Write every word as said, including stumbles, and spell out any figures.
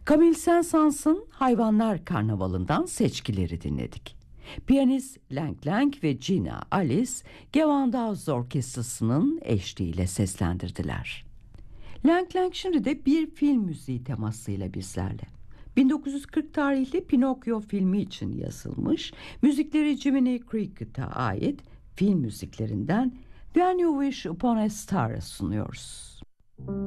Camille Saint-Saëns'ın Hayvanlar Karnavalı'ndan seçkileri dinledik. Piyanist Lang Lang ve Gina Alice, Gewandhaus Orkestrası'nın eşliğiyle seslendirdiler. Lang Lang şimdi de bir film müziği temasıyla bizlerle. bin dokuz yüz kırk tarihli Pinokyo filmi için yazılmış, müzikleri Jiminy Cricket'a ait film müziklerinden When You Wish Upon a Star'ı sunuyoruz.